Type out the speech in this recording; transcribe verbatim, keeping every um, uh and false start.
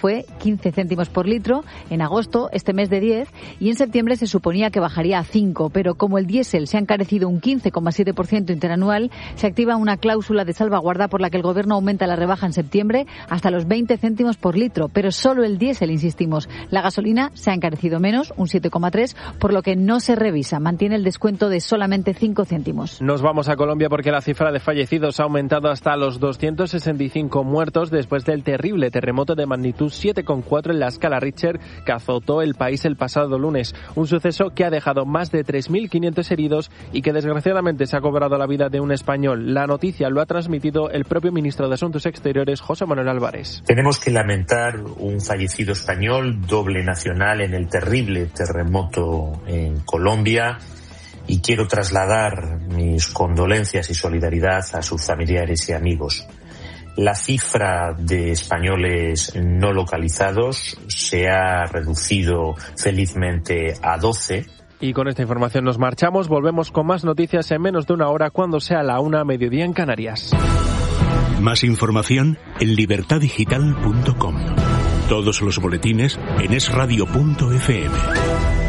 fue quince céntimos por litro en agosto, este mes de diez, y en septiembre se suponía que bajaría a cinco, pero como el diésel se ha encarecido un quince coma siete por ciento interanual, se activa una cláusula de salvaguarda por la que el Gobierno aumenta la rebaja en septiembre hasta los veinte céntimos por litro, pero solo el diésel, insistimos. La gasolina se ha encarecido menos, un siete coma tres, por lo que no se revisa, mantiene el descuento de solamente cinco céntimos. Nos vamos a Colombia porque la cifra de fallecidos ha aumentado hasta los doscientos sesenta y cinco muertos después del terrible terremoto de magnitud siete coma cuatro en la escala Richter que azotó el país el pasado lunes. Un suceso que ha dejado más de tres mil quinientos heridos y que desgraciadamente se ha cobrado la vida de un español. La noticia lo ha transmitido el propio ministro de Asuntos Exteriores, José Manuel Álvarez. Tenemos que lamentar un fallecido español, doble nacional, en el terrible terremoto en Colombia, y quiero trasladar mis condolencias y solidaridad a sus familiares y amigos. La cifra de españoles no localizados se ha reducido felizmente a doce. Y con esta información nos marchamos. Volvemos con más noticias en menos de una hora cuando sea la una, mediodía en Canarias. Más información en libertad digital punto com. Todos los boletines en es radio punto efe eme.